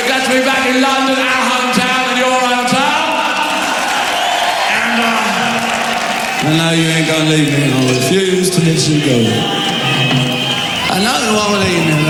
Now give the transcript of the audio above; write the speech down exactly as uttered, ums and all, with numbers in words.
we're glad to be back in London, our hometown, and your hometown. And uh, I know you ain't gonna leave me, and I refuse to let you go. I know you won't leave me.